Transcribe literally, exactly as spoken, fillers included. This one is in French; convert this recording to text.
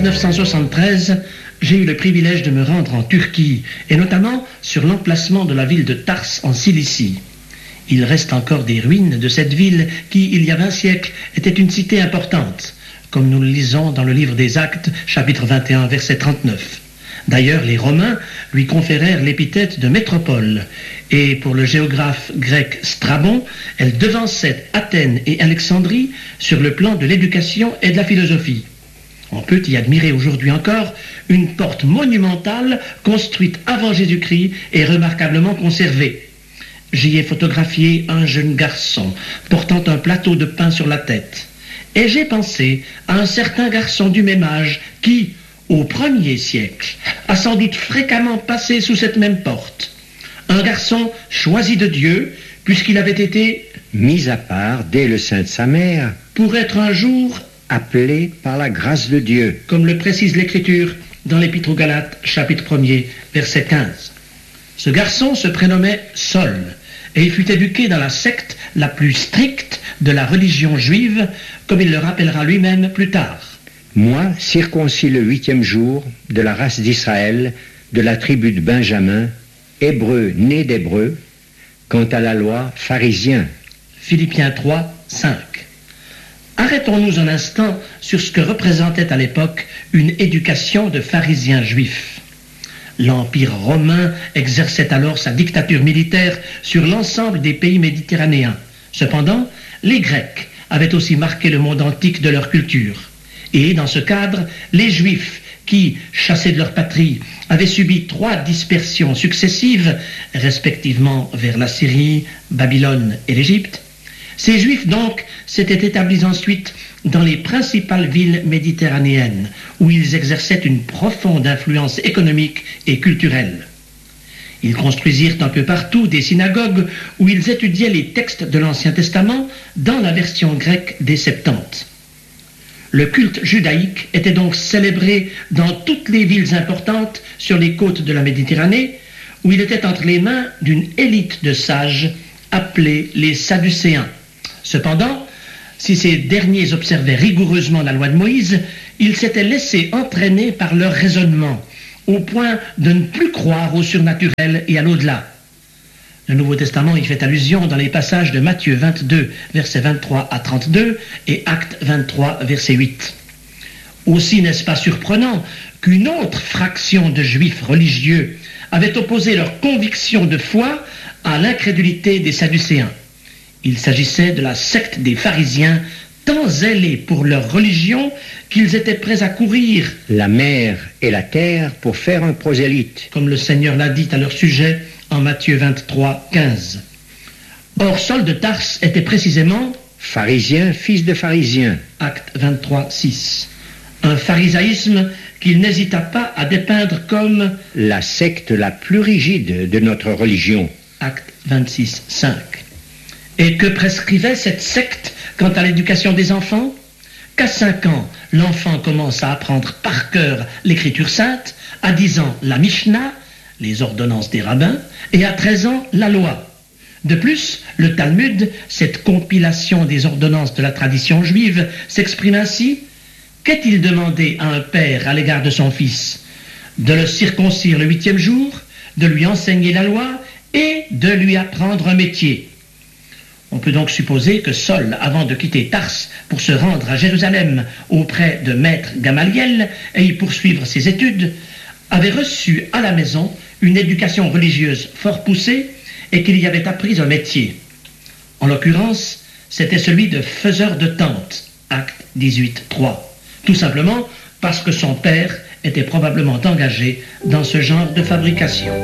neuf cent soixante-treize, j'ai eu le privilège de me rendre en Turquie, et notamment sur l'emplacement de la ville de Tars en Cilicie. Il reste encore des ruines de cette ville qui, il y a vingt siècles, était une cité importante, comme nous le lisons dans le livre des Actes, chapitre vingt et un, verset trente-neuf. D'ailleurs, les Romains lui conférèrent l'épithète de métropole, et pour le géographe grec Strabon, elle devançait Athènes et Alexandrie sur le plan de l'éducation et de la philosophie. On peut y admirer aujourd'hui encore une porte monumentale construite avant Jésus-Christ et remarquablement conservée. J'y ai photographié un jeune garçon portant un plateau de pain sur la tête. Et j'ai pensé à un certain garçon du même âge qui, au premier siècle, a sans doute fréquemment passé sous cette même porte. Un garçon choisi de Dieu, puisqu'il avait été mis à part dès le sein de sa mère, pour être un jour appelé par la grâce de Dieu, comme le précise l'Écriture dans l'Épître aux Galates, chapitre premier, verset quinze. Ce garçon se prénommait Saul, et il fut éduqué dans la secte la plus stricte de la religion juive, comme il le rappellera lui-même plus tard. Moi, circoncis le huitième jour, de la race d'Israël, de la tribu de Benjamin, hébreu né d'hébreu, quant à la loi, pharisien. Philippiens trois, cinq. Arrêtons-nous un instant sur ce que représentait à l'époque une éducation de pharisiens juifs. L'Empire romain exerçait alors sa dictature militaire sur l'ensemble des pays méditerranéens. Cependant, les Grecs avaient aussi marqué le monde antique de leur culture. Et dans ce cadre, les Juifs qui, chassés de leur patrie, avaient subi trois dispersions successives, respectivement vers la Syrie, Babylone et l'Égypte, ces Juifs donc s'étaient établis ensuite dans les principales villes méditerranéennes, où ils exerçaient une profonde influence économique et culturelle. Ils construisirent un peu partout des synagogues où ils étudiaient les textes de l'Ancien Testament dans la version grecque des Septante. Le culte judaïque était donc célébré dans toutes les villes importantes sur les côtes de la Méditerranée, où il était entre les mains d'une élite de sages appelés les Sadducéens. Cependant, si ces derniers observaient rigoureusement la loi de Moïse, ils s'étaient laissés entraîner par leur raisonnement, au point de ne plus croire au surnaturel et à l'au-delà. Le Nouveau Testament y fait allusion dans les passages de Matthieu vingt-deux, versets vingt-trois à trente-deux, et Actes vingt-trois, verset huit. Aussi n'est-ce pas surprenant qu'une autre fraction de juifs religieux avait opposé leur conviction de foi à l'incrédulité des Sadducéens. Il s'agissait de la secte des pharisiens, tant zélés pour leur religion qu'ils étaient prêts à courir la mer et la terre pour faire un prosélyte, comme le Seigneur l'a dit à leur sujet en Matthieu vingt-trois, quinze. Or, Saul de Tarse était précisément pharisien, fils de pharisien. Acte vingt-trois, six. Un pharisaïsme qu'il n'hésita pas à dépeindre comme la secte la plus rigide de notre religion. Acte vingt-six, cinq. Et que prescrivait cette secte quant à l'éducation des enfants? Qu'à cinq ans, l'enfant commence à apprendre par cœur l'écriture sainte, à dix ans la Mishnah, les ordonnances des rabbins, et à treize ans la loi. De plus, le Talmud, cette compilation des ordonnances de la tradition juive, s'exprime ainsi: qu'est-il demandé à un père à l'égard de son fils? De le circoncire le huitième jour, de lui enseigner la loi et de lui apprendre un métier. On peut donc supposer que Saul, avant de quitter Tarse pour se rendre à Jérusalem auprès de maître Gamaliel et y poursuivre ses études, avait reçu à la maison une éducation religieuse fort poussée et qu'il y avait appris un métier. En l'occurrence, c'était celui de faiseur de tentes, Acte dix-huit, trois. Tout simplement parce que son père était probablement engagé dans ce genre de fabrication.